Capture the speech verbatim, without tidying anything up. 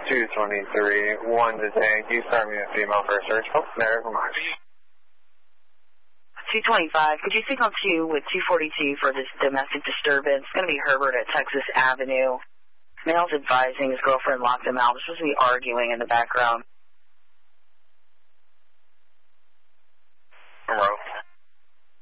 two twenty-three, one to tank. You start me a female for a search. Oh, there, come on. two twenty-five, could you signal two with two forty-two for this domestic disturbance? It's going to be Herbert at Texas Avenue. Male's advising his girlfriend locked him out. They're supposed to be arguing in the background.